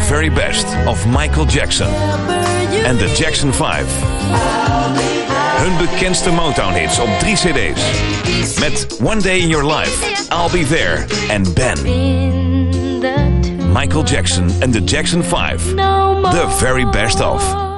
very best of Michael Jackson en The Jackson 5. Hun bekendste Motown-hits op 3 cd's. Met One Day in Your Life, I'll Be There en Ben. Michael Jackson en The Jackson 5. The very best of.